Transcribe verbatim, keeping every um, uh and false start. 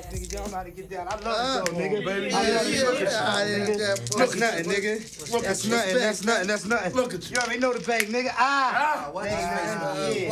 Nigga, y'all know how to get down. I love Uh, it though, nigga. baby. I love Yeah, it. yeah, yeah, yeah. That's nothing, nigga. Look That's at you. nothing. That's nothing. That's nothing. Look at you. You already know the bag, nigga. Ah. Ah, watch Ain't his face, nothing. man. Yeah.